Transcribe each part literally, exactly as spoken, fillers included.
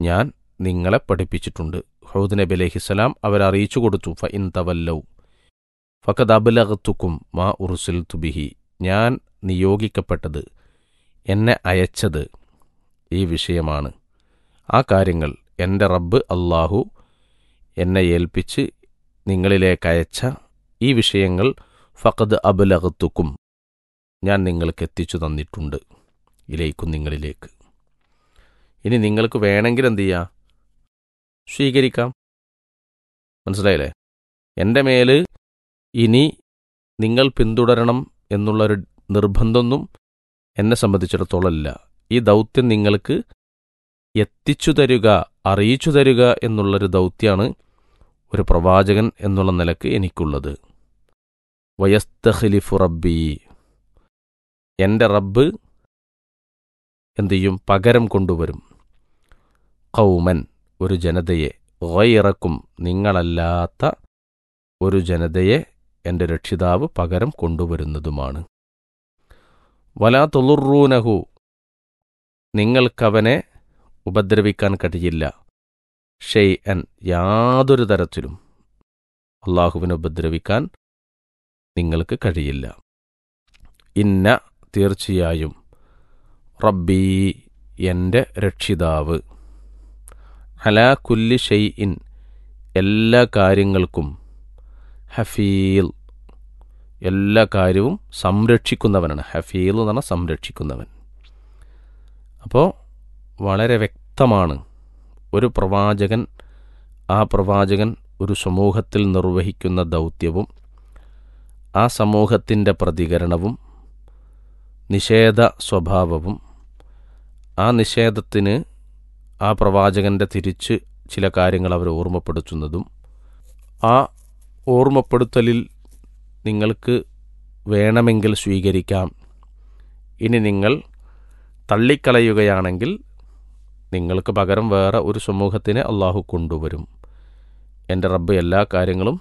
ഞാൻ നിങ്ങളെ പഠിപ്പിച്ചിട്ടുണ്ട്. ഹൂദ് നബി അലൈഹിസ്സലാം അവരറിയിച്ചു കൊടുത്തു. ഫ ഇൻ തവല്ലൗ ഫഖദ് അബ്ലഗ്തുക്കും മാ ഉർസിൽതു ബിഹി, ഞാൻ നിയോഗിക്കപ്പെട്ടത്, എന്നെ അയച്ചത് ഈ വിഷയമാണ്. ആ കാര്യങ്ങൾ എൻ്റെ റബ്ബ് അല്ലാഹു എന്നെ ഏൽപ്പിച്ച് നിങ്ങളിലേക്കയച്ച ഈ വിഷയങ്ങൾ ഫഖദ് അബ്ലഗ്തുക്കും, ഞാൻ നിങ്ങൾക്ക് എത്തിച്ചു തന്നിട്ടുണ്ട്, ഇലേക്കും നിങ്ങളിലേക്ക്. ഇനി നിങ്ങൾക്ക് വേണമെങ്കിൽ എന്തു ചെയ്യാം? സ്വീകരിക്കാം. മനസ്സിലായില്ലേ? എൻ്റെ മേല് ഇനി നിങ്ങൾ പിന്തുടരണം എന്നുള്ളൊരു നിർബന്ധമൊന്നും എന്നെ സംബന്ധിച്ചിടത്തോളം ഇല്ല. ഈ ദൗത്യം നിങ്ങൾക്ക് എത്തിച്ചു തരിക, അറിയിച്ചു തരിക എന്നുള്ളൊരു ദൗത്യമാണ് ഒരു പ്രവാചകൻ എന്നുള്ള നിലക്ക് എനിക്കുള്ളത്. വയസ്തഖ്ലിഫു റബ്ബി, എൻ്റെ റബ്ബ് എന്തു ചെയ്യും? പകരം കൊണ്ടുവരും. ഖൗമൻ, ഒരു ജനതയെ, ഗൈറക്കും, നിങ്ങളല്ലാത്ത ഒരു ജനതയെ എൻ്റെ രക്ഷിതാവ് പകരം കൊണ്ടുവരുന്നതുമാണ്. വലാ തുളുറൂനഹു, നിങ്ങൾക്കവനെ ഉപദ്രവിക്കാൻ കഴിയില്ല. ഷെയ്അൻ, യാതൊരു തരത്തിലും അള്ളാഹുവിനെ ഉപദ്രവിക്കാൻ നിങ്ങൾക്ക് കഴിയില്ല. ഇന്ന, തീർച്ചയായും, റബ്ബീ, എൻ്റെ രക്ഷിതാവ്, അലാ കുല്ലി ഷൈഇൻ, എല്ലാ കാര്യങ്ങൾക്കും, ഹഫീൽ, എല്ലാ കാര്യവും സംരക്ഷിക്കുന്നവനാണ്. ഹഫീൽ എന്ന് പറഞ്ഞാൽ സംരക്ഷിക്കുന്നവൻ. അപ്പോൾ വളരെ വ്യക്തമാണ്, ഒരു പ്രവാചകൻ, ആ പ്രവാചകൻ ഒരു സമൂഹത്തിൽ നിർവഹിക്കുന്ന ദൗത്യവും ആ സമൂഹത്തിൻ്റെ പ്രതികരണവും നിഷേധ സ്വഭാവവും, ആ നിഷേധത്തിന് ആ പ്രവാചകൻ്റെ തിരിച്ച് ചില കാര്യങ്ങൾ അവർ ഓർമ്മപ്പെടുത്തുന്നതും, ആ ഓർമ്മപ്പെടുത്തലിൽ നിങ്ങൾക്ക് വേണമെങ്കിൽ സ്വീകരിക്കാം, ഇനി നിങ്ങൾ തള്ളിക്കളയുകയാണെങ്കിൽ നിങ്ങൾക്ക് പകരം വേറെ ഒരു സമൂഹത്തിനെ അള്ളാഹു കൊണ്ടുവരും. എൻ്റെ റബ്ബ് എല്ലാ കാര്യങ്ങളും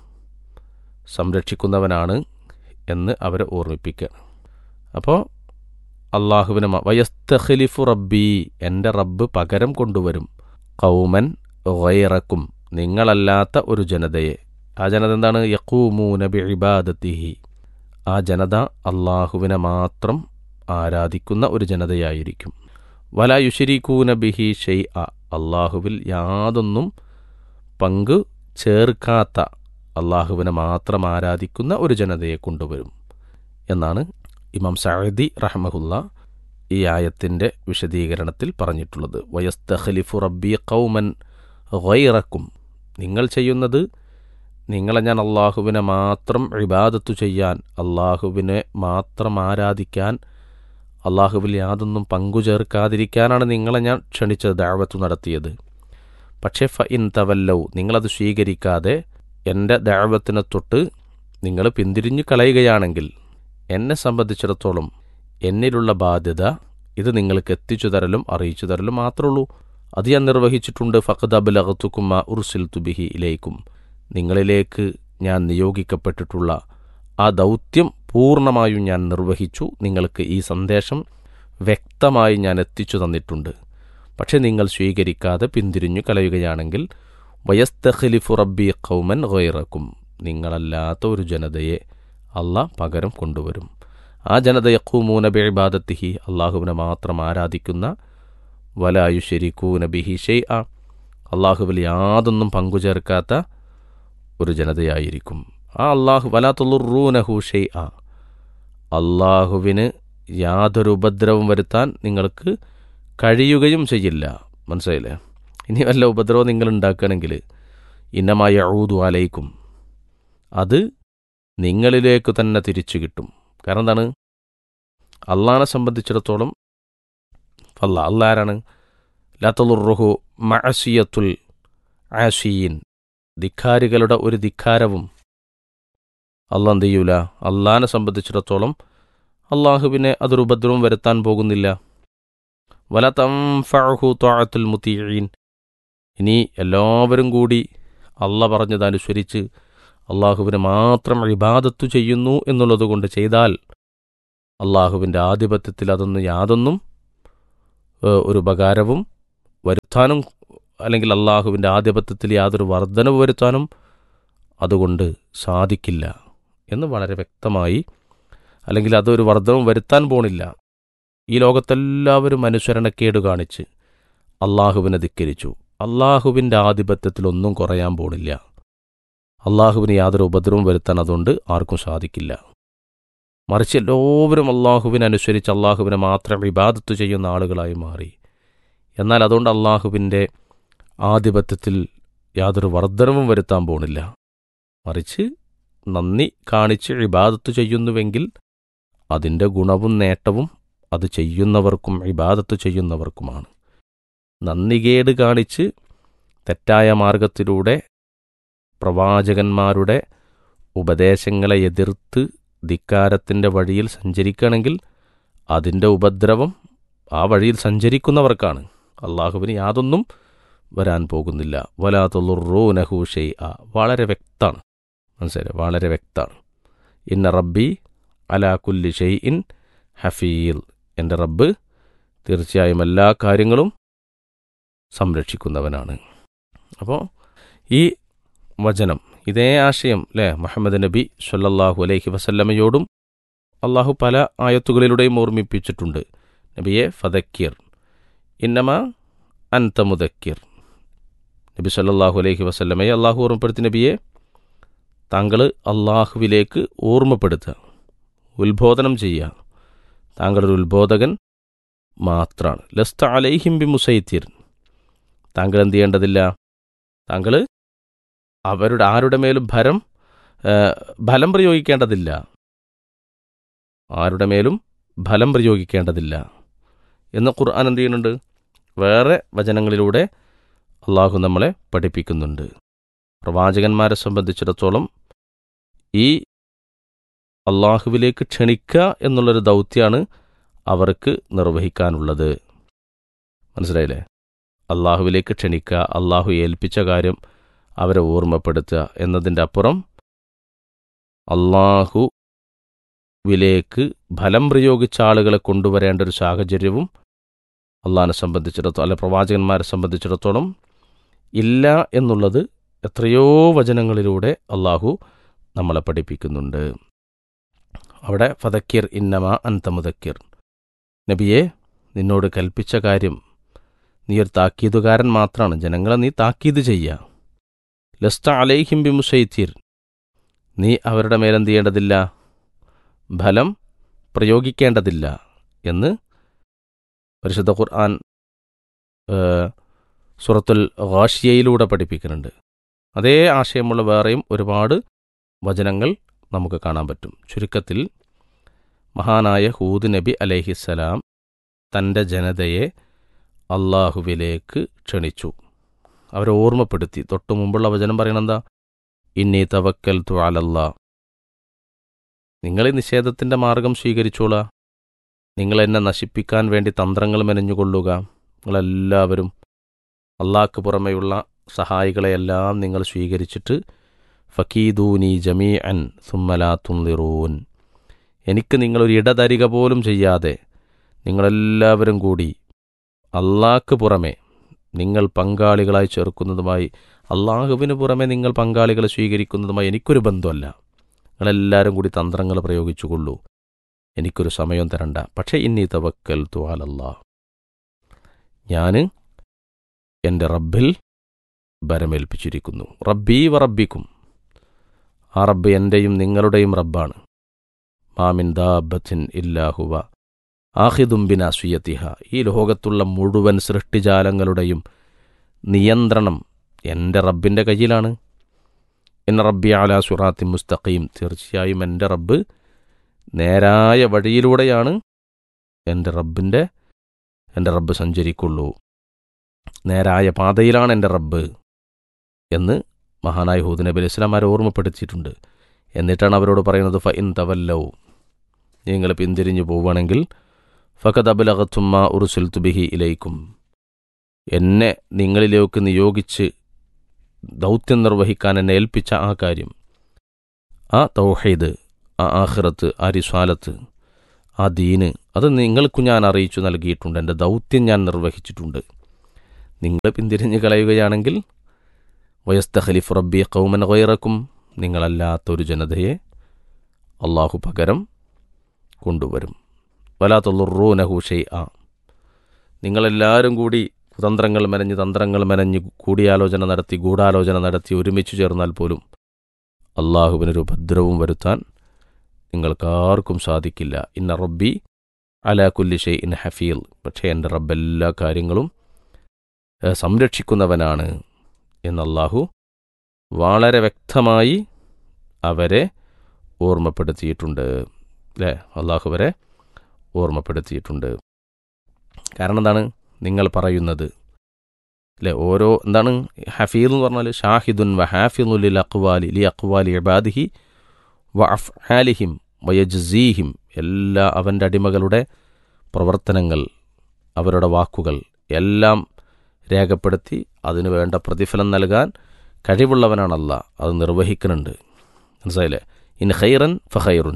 സംരക്ഷിക്കുന്നവനാണ് എന്ന് അവരെ ഓർമ്മിപ്പിക്കുക. അപ്പോൾ അള്ളാഹുവിനെ വയസ്തഖ്ലിഫു റബ്ബി, എൻ്റെ റബ്ബ് പകരം കൊണ്ടുവരും. ഖൗമൻ ഗൈറക്കും, നിങ്ങളല്ലാത്ത ഒരു ജനതയെ. ആ ജനത എന്താണ്? യഖൂമൂന ബിഇബാദത്തിഹി, ആ ജനത അള്ളാഹുവിനെ മാത്രം ആരാധിക്കുന്ന ഒരു ജനതയായിരിക്കും. വലാ യുശ്രികൂന ബിഹി ഷൈഅ, അള്ളാഹുവിൽ യാതൊന്നും പങ്കു ചേർക്കാത്ത, അള്ളാഹുവിനെ മാത്രം ആരാധിക്കുന്ന ഒരു ജനതയെ കൊണ്ടുവരും എന്നാണ് ഇമാം സഅദി റഹ്മഹുല്ല ഈ ആയത്തിൻ്റെ വിശദീകരണത്തിൽ പറഞ്ഞിട്ടുള്ളത്. വയസ്തഖ്ലിഫു റബ്ബി ഖൗമൻ ഗൈറക്കും, നിങ്ങൾ ചെയ്യുന്നത്, നിങ്ങളെ ഞാൻ അള്ളാഹുവിനെ മാത്രം ഇബാദത്തു ചെയ്യാൻ, അള്ളാഹുവിനെ മാത്രം ആരാധിക്കാൻ, അള്ളാഹുവിൽ യാതൊന്നും പങ്കുചേർക്കാതിരിക്കാനാണ് നിങ്ങളെ ഞാൻ ക്ഷണിച്ചത്, ദഅവത്ത് നടത്തിയത്. പക്ഷേ ഫ ഇൻ തവല്ലൗ, നിങ്ങളത് സ്വീകരിക്കാതെ എൻ്റെ ദഅവത്തിനെ തൊട്ട് നിങ്ങൾ പിന്തിരിഞ്ഞു കളയുകയാണെങ്കിൽ, എന്നെ സംബന്ധിച്ചിടത്തോളം എന്നിലുള്ള ബാധ്യത ഇത് നിങ്ങൾക്ക് എത്തിച്ചു തരലും അറിയിച്ചു തരലും മാത്രമേ ഉള്ളൂ. അത് ഞാൻ നിർവഹിച്ചിട്ടുണ്ട്. ഫഖദ് അബ്ലഗ്തുക്കും മാ ഉർസിൽതു ബിഹി ഇലൈക്കും, നിങ്ങളിലേക്ക് ഞാൻ നിയോഗിക്കപ്പെട്ടിട്ടുള്ള ആ ദൗത്യം പൂർണ്ണമായും ഞാൻ നിർവഹിച്ചു. നിങ്ങൾക്ക് ഈ സന്ദേശം വ്യക്തമായി ഞാൻ എത്തിച്ചു തന്നിട്ടുണ്ട്. പക്ഷെ നിങ്ങൾ സ്വീകരിക്കാതെ പിന്തിരിഞ്ഞു കളയുകയാണെങ്കിൽ വയസ്തഖ്ലിഫു റബ്ബി ഖൗമൻ ഗൈറക്കും, നിങ്ങളല്ലാത്ത ഒരു ജനതയെ അള്ളാഹ് പകരം കൊണ്ടുവരും. ആ ജനത യഖൂമൂന ബിഇബാദത്തിഹി, അള്ളാഹുവിനെ മാത്രം ആരാധിക്കുന്ന, വലാ യുശ്രികൂന ബിഹി ഷൈഅ, അള്ളാഹുവിൽ യാതൊന്നും പങ്കുചേർക്കാത്ത ഒരു ജനതയായിരിക്കും. ആ അള്ളാഹു വലാ തുളുറൂനഹു ഷൈഅ, അള്ളാഹുവിന് യാതൊരു ഉപദ്രവം വരുത്താൻ നിങ്ങൾക്ക് കഴിയുകയും ചെയ്യില്ല. മനസ്സിലായില്ലേ? ഇനി വല്ല ഉപദ്രവം നിങ്ങൾ ഉണ്ടാക്കുകയാണെങ്കിൽ ഇന്നമാ യഊദു അലൈക്കും, അത് നിങ്ങളിലേക്ക് തന്നെ തിരിച്ചു കിട്ടും. കാരണം എന്താണ്? അള്ളാഹിനെ സംബന്ധിച്ചിടത്തോളം അല്ലാ അല്ലാ ആരാണ്? ലാ തളുറുഹു മഅസിയത്തുൽ ആസിയീൻ, ധിക്കാരികളുടെ ഒരു ധിക്കാരവും അള്ളാഹ് എന്ത് ചെയ്യൂല? അള്ളാഹിനെ സംബന്ധിച്ചിടത്തോളം അള്ളാഹുവിനെ അതൊരു ഉപദ്രവം വരുത്താൻ പോകുന്നില്ല. വല തൻഫഉഹു ത്വഅത്തുൽ മുതീഈൻ, ഇനി എല്ലാവരും കൂടി അള്ളാഹ് പറഞ്ഞതനുസരിച്ച് അള്ളാഹുവിനെ മാത്രം ഇബാദത്തു ചെയ്യുന്നു എന്നുള്ളത് കൊണ്ട് ചെയ്താൽ അള്ളാഹുവിൻ്റെ ആധിപത്യത്തിൽ അതൊന്നും യാതൊന്നും ഒരു ഉപകാരവും വരുത്താനും അല്ലെങ്കിൽ അള്ളാഹുവിൻ്റെ ആധിപത്യത്തിൽ യാതൊരു വർധനവ് വരുത്താനും അതുകൊണ്ട് സാധിക്കില്ല എന്ന് വളരെ വ്യക്തമായി, അല്ലെങ്കിൽ അതൊരു വർധനവും വരുത്താൻ പോണില്ല. ഈ ലോകത്തെല്ലാവരും അനുസരണക്കേട് കാണിച്ച് അള്ളാഹുവിനെ ധിക്കരിച്ചു. അള്ളാഹുവിൻ്റെ ആധിപത്യത്തിലൊന്നും കുറയാൻ പോണില്ല. അള്ളാഹുവിന് യാതൊരു ഉപദ്രവവും വരുത്താൻ അതുകൊണ്ട് ആർക്കും സാധിക്കില്ല. മറിച്ച് എല്ലാവരും അള്ളാഹുവിനനുസരിച്ച് അള്ളാഹുവിനെ മാത്രം ഇബാദത്ത് ചെയ്യുന്ന ആളുകളായി മാറി. എന്നാൽ അതുകൊണ്ട് അള്ളാഹുവിൻ്റെ ആധിപത്യത്തിൽ യാതൊരു വർധനവും വരുത്താൻ പോണില്ല. മറിച്ച് നന്ദി കാണിച്ച് ഇബാദത്ത് ചെയ്യുന്നുവെങ്കിൽ അതിൻ്റെ ഗുണവും നേട്ടവും അത് ചെയ്യുന്നവർക്കും ഇബാദത്ത് ചെയ്യുന്നവർക്കുമാണ്. നന്ദികേട് കാണിച്ച് തെറ്റായ മാർഗത്തിലൂടെ പ്രവാചകന്മാരുടെ ഉപദേശങ്ങളെ എതിർത്ത് ധിക്കാരത്തിൻ്റെ വഴിയിൽ സഞ്ചരിക്കുകയാണെങ്കിൽ അതിൻ്റെ ഉപദ്രവം ആ വഴിയിൽ സഞ്ചരിക്കുന്നവർക്കാണ്. അള്ളാഹുവിന് യാതൊന്നും വരാൻ പോകുന്നില്ല. വലാ തുളുറൂനഹു ഷൈഅ, വളരെ വ്യക്തമാണ്, മനസ്സിലായി, വളരെ വ്യക്തമാണ്. ഇന്ന റബ്ബി അലാ കുല്ലി ഷൈഇൻ ഹഫീൽ, എൻ്റെ റബ്ബ് തീർച്ചയായും എല്ലാ കാര്യങ്ങളും സംരക്ഷിക്കുന്നവനാണ്. അപ്പോൾ ഈ വചനം, ഇതേ ആശയം അല്ലേ മുഹമ്മദ് നബി സല്ലല്ലാഹു അലൈഹി വസല്ലമയോടും അള്ളാഹു പല ആയത്തുകളിലൂടെയും ഓർമ്മിപ്പിച്ചിട്ടുണ്ട്. നബിയെ ഫദക്കിർ ഇന്നമ അൻത മുദക്കിർ. നബി സല്ലല്ലാഹു അലൈഹി വസല്ലമയെ അള്ളാഹു ഓർമ്മപ്പെടുത്തി, നബിയെ താങ്കൾ അള്ളാഹുവിലേക്ക് ഓർമ്മപ്പെടുത്തുക, ഉത്ബോധനം ചെയ്യുക. താങ്കളൊരു ഉത്ബോധകൻ മാത്രമാണ്. ലസ്ത അലൈഹിം ബി മുസൈത്തിർ, താങ്കൾ എന്ത് ചെയ്യേണ്ടതില്ല, താങ്കൾ അവരുടെ ആരുടെ മേലും ഭരം ഫലം പ്രയോഗിക്കേണ്ടതില്ല, ആരുടെ മേലും ഫലം പ്രയോഗിക്കേണ്ടതില്ല എന്ന് ഖുർആൻ എന്ത് ചെയ്യുന്നുണ്ട്, വേറെ വചനങ്ങളിലൂടെ അള്ളാഹു നമ്മളെ പഠിപ്പിക്കുന്നുണ്ട്. പ്രവാചകന്മാരെ സംബന്ധിച്ചിടത്തോളം ഈ അള്ളാഹുവിലേക്ക് ക്ഷണിക്കുക എന്നുള്ളൊരു ദൗത്യമാണ് അവർക്ക് നിർവഹിക്കാനുള്ളത്. മനസ്സിലായില്ലേ? അള്ളാഹുവിലേക്ക് ക്ഷണിക്കുക, അള്ളാഹു ഏൽപ്പിച്ച കാര്യം അവരെ ഓർമ്മപ്പെടുത്തുക എന്നതിൻ്റെ അപ്പുറം അള്ളാഹുവിലേക്ക് ഫലം പ്രയോഗിച്ച ആളുകളെ കൊണ്ടുവരേണ്ട ഒരു സാഹചര്യവും അള്ളാഹിനെ സംബന്ധിച്ചിടത്തോളം അല്ലെ പ്രവാചകന്മാരെ സംബന്ധിച്ചിടത്തോളം ഇല്ല എന്നുള്ളത് എത്രയോ വചനങ്ങളിലൂടെ അള്ളാഹു നമ്മളെ പഠിപ്പിക്കുന്നുണ്ട്. അവിടെ ഫദക്കിർ ഇന്നമ അൻത മുദക്കിർ, നബിയെ നിന്നോട് കൽപ്പിച്ച കാര്യം നീ ഒരു താക്കീതുകാരൻ മാത്രമാണ്, ജനങ്ങളെ നീ താക്കീത് ചെയ്യുക. ലസ്ത അലൈഹിം ബി മുസൈത്തിർ, നീ അവരുടെ മേലെന്ത് ചെയ്യേണ്ടതില്ല, ഫലം പ്രയോഗിക്കേണ്ടതില്ല എന്ന് പരിശുദ്ധ ഖുർആൻ സൂറത്തുൽ ഗാഷിയയിലൂടെ പഠിപ്പിക്കുന്നുണ്ട്. അതേ ആശയമുള്ള വേറെയും ഒരുപാട് വചനങ്ങൾ നമുക്ക് കാണാൻ പറ്റും. ചുരുക്കത്തിൽ മഹാനായ ഹൂദ് നബി അലൈഹിസ്സലാം തൻ്റെ ജനതയെ അള്ളാഹുവിലേക്ക് ക്ഷണിച്ചു, അവരെ ഓർമ്മപ്പെടുത്തി. തൊട്ടു മുമ്പുള്ള വചനം പറയണെന്താ, ഇന്നി തവക്കൽതു അലല്ലാ, നിങ്ങൾ ഈ നിഷേധത്തിൻ്റെ മാർഗം സ്വീകരിച്ചോളാ, നിങ്ങൾ എന്നെ നശിപ്പിക്കാൻ വേണ്ടി തന്ത്രങ്ങൾ മെനഞ്ഞുകൊള്ളുക, നിങ്ങളെല്ലാവരും അള്ളാഹ്ക്ക് പുറമെയുള്ള സഹായികളെയെല്ലാം നിങ്ങൾ സ്വീകരിച്ചിട്ട് ഫക്കീദൂനി ജമീഅൻ സുമ്മലാ തുൻളിറൂൻ, എനിക്ക് നിങ്ങളൊരു ഇടതരിക പോലും ചെയ്യാതെ നിങ്ങളെല്ലാവരും കൂടി അള്ളാഹ്ക്ക് പുറമെ നിങ്ങൾ പങ്കാളികളായി ചേർക്കുന്നതുമായി, അള്ളാഹുവിന് പുറമെ നിങ്ങൾ പങ്കാളികളെ സ്വീകരിക്കുന്നതുമായി എനിക്കൊരു ബന്ധമല്ല, നിങ്ങളെല്ലാവരും കൂടി തന്ത്രങ്ങൾ പ്രയോഗിച്ചുകൊള്ളൂ, എനിക്കൊരു സമയം തരണ്ട. പക്ഷേ ഇന്നി തവക്കൽതു അലല്ലാഹ്, ഞാൻ എൻ്റെ റബ്ബിൽ ഭരമേൽപ്പിച്ചിരിക്കുന്നു. റബ്ബീ വ റബ്ബിക്കും, ആ റബ്ബ് എൻ്റെയും നിങ്ങളുടെയും റബ്ബാണ്. മാമിൻ ദാബത്തിൻ ഇല്ലാഹുവ ആഹിദും ബിനാസ്വിയത്തിഹ, ഈ ലോകത്തുള്ള മുഴുവൻ സൃഷ്ടിജാലങ്ങളുടെയും നിയന്ത്രണം എൻ്റെ റബ്ബിൻ്റെ കയ്യിലാണ്. ഇന്ന റബ്ബി അലാ സിറാത്തിൻ മുസ്തഖീം, തീർച്ചയായും എൻ്റെ റബ്ബ് നേരായ വഴിയിലൂടെയാണ് എൻ്റെ റബ്ബിൻ്റെ എൻ്റെ റബ്ബ് സഞ്ചരിക്കുള്ളൂ, നേരായ പാതയിലാണ് എൻ്റെ റബ്ബ് എന്ന് മഹാനായ ഹൂദ് നബി അലൈഹി സ്വലാം ആരെ ഓർമ്മപ്പെടുത്തിയിട്ടുണ്ട്. എന്നിട്ടാണ് അവരോട് പറയുന്നത്, ഫ ഇൻ തവല്ലൗ, നിങ്ങൾ പിന്തിരിഞ്ഞു പോവുകയാണെങ്കിൽ ഫഖദ് അബ്ലഗതും മാ ഉർസിൽതു ബിഹി ഇലൈക്കും, എന്നെ നിങ്ങളിലേക്ക് നിയോഗിച്ച് ദൗത്യം നിർവഹിക്കാൻ എന്നെ ഏൽപ്പിച്ച ആ കാര്യം, ആ തൗഹീദ്, ആ ആഖിറത്ത്, ആ റിസാലത്ത്, ആ ദീന്, അത് നിങ്ങൾക്കു ഞാൻ അറിയിച്ചു നൽകിയിട്ടുണ്ട്, എൻ്റെ ദൗത്യം ഞാൻ നിർവഹിച്ചിട്ടുണ്ട്. നിങ്ങൾ പിന്തിരിഞ്ഞ് കളയുകയാണെങ്കിൽ വയസ്തഖലിഫ് റബ്ബി ഖൗമൻ ഗൈറക്കും, നിങ്ങളല്ലാത്തൊരു ജനതയെ അള്ളാഹു പകരം കൊണ്ടുവരും. വലാ തളുറൂനഹു ഷൈഅ, നിങ്ങളെല്ലാവരും കൂടി കുതന്ത്രങ്ങൾ മെനഞ്ഞ് തന്ത്രങ്ങൾ മെനഞ്ഞ് കൂടിയാലോചന നടത്തി ഗൂഢാലോചന നടത്തി ഒരുമിച്ച് ചേർന്നാൽ പോലും അള്ളാഹുവിനൊരു ഉപദ്രവവും വരുത്താൻ നിങ്ങൾക്കാർക്കും സാധിക്കില്ല. ഇന്ന റബ്ബി അലാ കുല്ലി ഷൈഇൻ ഹഫീൽ, പക്ഷേ എൻ്റെ റബ്ബ് എല്ലാ കാര്യങ്ങളും സംരക്ഷിക്കുന്നവനാണ് എന്ന് അള്ളാഹു വളരെ വ്യക്തമായി അവരെ ഓർമ്മപ്പെടുത്തിയിട്ടുണ്ട്. അല്ലേ, അള്ളാഹു വരെ ഓർമ്മപ്പെടുത്തിയിട്ടുണ്ട്. കാരണം എന്താണ് നിങ്ങൾ പറയുന്നത്? അല്ലേ, ഓരോ എന്താണ് ഹഫീൽ എന്ന് പറഞ്ഞാൽ ഷാഹിദുൻ വ ഹാഫിദുൻ ലിൽ അഖ്വാലി ലി അഖ്വാലി ഇബാദിഹി വ അഫ്ആലിഹിം വയജ്സീഹിം, എല്ലാ അവൻ്റെ അടിമകളുടെ പ്രവർത്തനങ്ങൾ അവരുടെ വാക്കുകൾ എല്ലാം രേഖപ്പെടുത്തി അതിനു വേണ്ട പ്രതിഫലം നൽകാൻ കഴിവുള്ളവനാണ് അല്ലാഹ്. അത് നിർവഹിക്കുന്നുണ്ട്. മനസ്സിലായില്ലേ? ഇൻ ഖൈറൻ ഫഖൈറുൻ,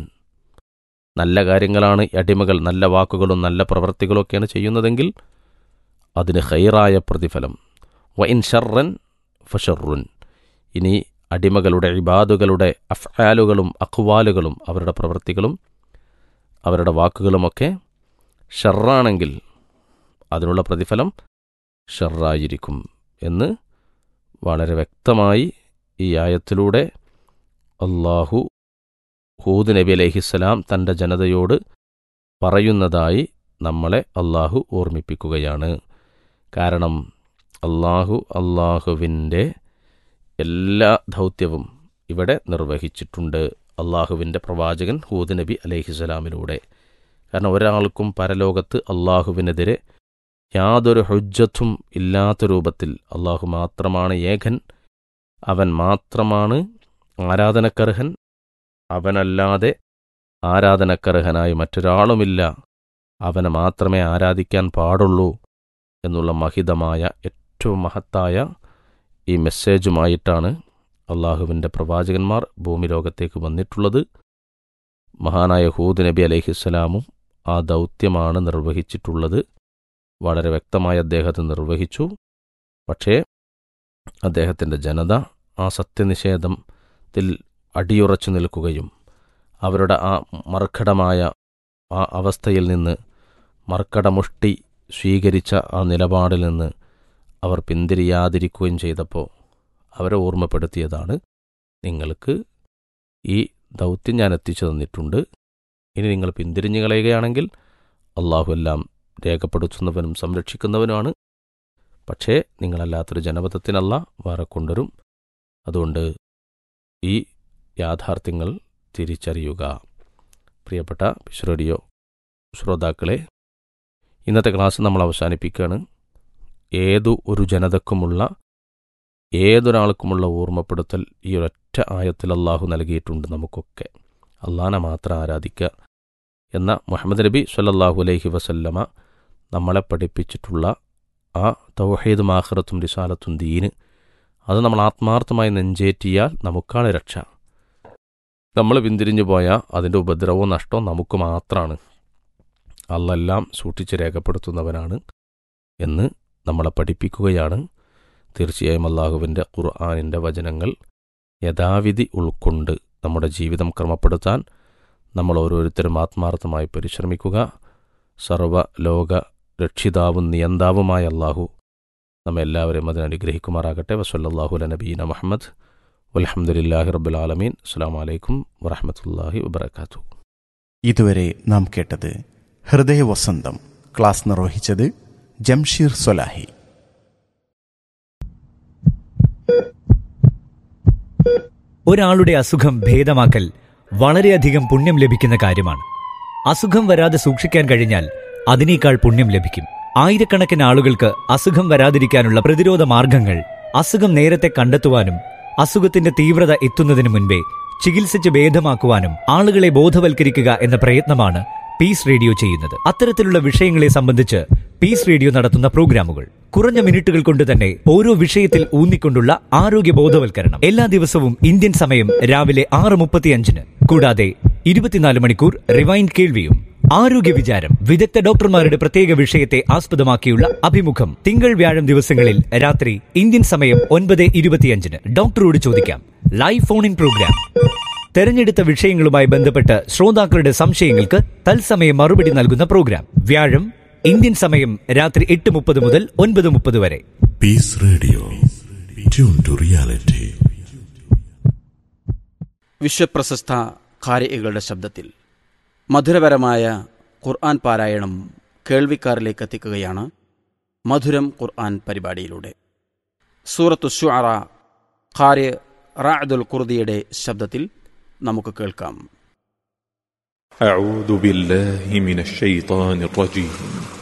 നല്ല കാര്യങ്ങളാണ് അടിമകൾ നല്ല വാക്കുകളും നല്ല പ്രവർത്തികളൊക്കെയാണ് ചെയ്യുന്നതെങ്കിൽ അതിന് ഖൈറായ പ്രതിഫലം. വ ഇൻ ഷർറൻ ഫഷറുൻ, ഇനി അടിമകളുടെ ഇബാദുകളുടെ അഫ്ആലുകളും അഖ്വാലുകളും അവരുടെ പ്രവർത്തികളും അവരുടെ വാക്കുകളുമൊക്കെ ഷർറാണെങ്കിൽ അതിനുള്ള പ്രതിഫലം ഷർറായിരിക്കും എന്ന് വളരെ വ്യക്തമായി ഈ ആയത്തിലൂടെ അള്ളാഹു ഹൂദ് നബി അലൈഹിസ്സലാം തൻ്റെ ജനതയോട് പറയുന്നതായി നമ്മളെ അള്ളാഹു ഓർമ്മിപ്പിക്കുകയാണ്. കാരണം അള്ളാഹു അള്ളാഹുവിൻ്റെ എല്ലാ ദൗത്യവും ഇവിടെ നിർവഹിച്ചിട്ടുണ്ട് അള്ളാഹുവിൻ്റെ പ്രവാചകൻ ഹൂദ് നബി അലൈഹിസ്സലാമിലൂടെ. കാരണം ഒരാൾക്കും പരലോകത്ത് അള്ളാഹുവിനെതിരെ യാതൊരു ഹുജ്ജത്തും ഇല്ലാത്ത രൂപത്തിൽ അള്ളാഹു മാത്രമാണ് ഏകൻ, അവൻ മാത്രമാണ് ആരാധനക്കർഹൻ, അവനല്ലാതെ ആരാധനക്കർഹനായി മറ്റൊരാളുമില്ല, അവനെ മാത്രമേ ആരാധിക്കാൻ പാടുള്ളൂ എന്നുള്ള മഹിതമായ ഏറ്റവും മഹത്തായ ഈ മെസ്സേജുമായിട്ടാണ് അള്ളാഹുവിൻ്റെ പ്രവാചകന്മാർ ഭൂമി ലോകത്തേക്ക് വന്നിട്ടുള്ളത്. മഹാനായ ഹൂദ് നബി അലൈഹിസ്സലാമും ആ ദൗത്യമാണ് നിർവഹിച്ചിട്ടുള്ളത്. വളരെ വ്യക്തമായി അദ്ദേഹത്തെ നിർവഹിച്ചു. പക്ഷേ അദ്ദേഹത്തിൻ്റെ ജനത ആ സത്യനിഷേധത്തിൽ അടിയുറച്ചു നിൽക്കുകയും അവരുടെ ആ മർക്കടമായ ആ അവസ്ഥയിൽ നിന്ന് മർക്കടമുഷ്ടി സ്വീകരിച്ച ആ നിലപാടിൽ നിന്ന് അവർ പിന്തിരിയാതിരിക്കുകയും ചെയ്തപ്പോൾ അവരെ ഓർമ്മപ്പെടുത്തിയതാണ്, നിങ്ങൾക്ക് ഈ ദൗത്യം ഞാൻ എത്തിച്ചു തന്നിട്ടുണ്ട്, ഇനി നിങ്ങൾ പിന്തിരിഞ്ഞു കളയുകയാണെങ്കിൽ അള്ളാഹു എല്ലാം രേഖപ്പെടുത്തുന്നവനും സംരക്ഷിക്കുന്നവനുമാണ്. പക്ഷേ നിങ്ങളല്ലാത്തൊരു ജനപദത്തിനല്ല വേറെ കൊണ്ടുവരും. അതുകൊണ്ട് ഈ യാഥാർത്ഥ്യങ്ങൾ തിരിച്ചറിയുക. പ്രിയപ്പെട്ട പിശ് റേഡിയോ ശ്രോതാക്കളെ, ഇന്നത്തെ ക്ലാസ് നമ്മൾ അവസാനിപ്പിക്കുകയാണ്. ഏതു ഒരു ജനതക്കുമുള്ള ഏതൊരാൾക്കുമുള്ള ഓർമ്മപ്പെടുത്തൽ ഈ ഒരൊറ്റ ആയത്തിൽ അള്ളാഹു നൽകിയിട്ടുണ്ട്. നമുക്കൊക്കെ അള്ളാഹനെ മാത്രം ആരാധിക്കുക എന്ന മുഹമ്മദ് നബി സ്വല്ലല്ലാഹു അലൈഹി വസല്ലമ നമ്മളെ പഠിപ്പിച്ചിട്ടുള്ള ആ തൗഹീദും ആഖിറത്തും റിസാലത്തും ദീന്, അത് നമ്മൾ ആത്മാർത്ഥമായി നെഞ്ചേറ്റിയാൽ നമുക്കാണ് രക്ഷ. നമ്മൾ പിന്തിരിഞ്ഞു പോയാൽ അതിൻ്റെ ഉപദ്രവവും നഷ്ടവും നമുക്ക് മാത്രമാണ്. അല്ലാഹ് എല്ലാം സൂക്ഷിച്ച് രേഖപ്പെടുത്തുന്നവനാണ് എന്ന് നമ്മളെ പഠിപ്പിക്കുകയാണ്. തീർച്ചയായും അള്ളാഹുവിൻ്റെ ഖുർആനിൻ്റെ വചനങ്ങൾ യഥാവിധി ഉൾക്കൊണ്ട് നമ്മുടെ ജീവിതം ക്രമപ്പെടുത്താൻ നമ്മൾ ഓരോരുത്തരും ആത്മാർത്ഥമായി പരിശ്രമിക്കുക. സർവ്വ ലോക രക്ഷിതാവും നിയന്താവുമായ അള്ളാഹു നമ്മെ എല്ലാവരെയും അതിനനുഗ്രഹിക്കുമാറാകട്ടെ. വസല്ലല്ലാഹു അലാ നബീന മുഹമ്മദ് വൽഹംദുലില്ലാഹി റബ്ബിൽ ആലമീൻ. അസ്സലാമു അലൈക്കും വറഹ്മത്തുള്ളാഹി വബറകാതുഹു. ഇതുവരെ നാം കേട്ടത് ഹൃദയവസന്തം. ക്ലാസ് നിർവഹിച്ചത് ജംഷീർ സ്വലാഹി. ഒരാളുടെ അസുഖം ഭേദമാക്കൽ വളരെയധികം പുണ്യം ലഭിക്കുന്ന കാര്യമാണ്. അസുഖം വരാതെ സൂക്ഷിക്കാൻ കഴിഞ്ഞാൽ അതിനേക്കാൾ പുണ്യം ലഭിക്കും. ആയിരക്കണക്കിന് ആളുകൾക്ക് അസുഖം വരാതിരിക്കാനുള്ള പ്രതിരോധ മാർഗങ്ങൾ അസുഖം നേരത്തെ കണ്ടെത്തുവാനും അസുഖത്തിന്റെ തീവ്രത എത്തുന്നതിന് മുൻപേ ചികിത്സിച്ച് ഭേദമാക്കുവാനും ആളുകളെ ബോധവൽക്കരിക്കുക എന്ന പ്രയത്നമാണ് പീസ് റേഡിയോ ചെയ്യുന്നത്. അത്തരത്തിലുള്ള വിഷയങ്ങളെ സംബന്ധിച്ച് പീസ് റേഡിയോ നടത്തുന്ന പ്രോഗ്രാമുകൾ കുറഞ്ഞ മിനിറ്റുകൾ കൊണ്ട് തന്നെ ഓരോ വിഷയത്തിൽ ഊന്നിക്കൊണ്ടുള്ള ആരോഗ്യ ബോധവൽക്കരണം എല്ലാ ദിവസവും ഇന്ത്യൻ സമയം രാവിലെ ആറ് മുപ്പത്തിയഞ്ചിന്. കൂടാതെ ഇരുപത്തിനാല് മണിക്കൂർ റിവൈൻഡ് കേൾവിയും ആരോഗ്യ വിചാരം വിദഗ്ധ ഡോക്ടർമാരുടെ പ്രത്യേക വിഷയത്തെ ആസ്പദമാക്കിയുള്ള അഭിമുഖം തിങ്കൾ വ്യാഴം ദിവസങ്ങളിൽ രാത്രി ഇന്ത്യൻ സമയം ഒൻപത് ഇരുപത്തിയഞ്ചിന് ഡോക്ടറോട് ചോദിക്കാം ലൈവ് ഫോൺ ഇൻ പ്രോഗ്രാം. തെരഞ്ഞെടുത്ത വിഷയങ്ങളുമായി ബന്ധപ്പെട്ട് ശ്രോതാക്കളുടെ സംശയങ്ങൾക്ക് തത്സമയം മറുപടി നൽകുന്ന പ്രോഗ്രാം. വ്യാഴം ഇന്ത്യൻ സമയം രാത്രി എട്ട് മുപ്പത് മുതൽ ഒൻപത് മുപ്പത് വരെ. Piece radio, tune to reality. വിശ്വപ്രശസ്ത ഖാരികളുടെ ശബ്ദത്തിൽ മധുരപരമായ ഖുർആൻ പാരായണം കേൾവിക്കാരിലേക്ക് എത്തിക്കുകയാണ് മധുരം ഖുർആൻ പരിപാടിയിലൂടെ. സൂറത്തു ശുഅറ ഖാരി റഅദുൽ ഖുർദിയുടെ ശബ്ദത്തിൽ നമുക്ക് കേൾക്കാം. അഊദു ബില്ലാഹി മിനശ് ശൈത്വാനിർ റജീം.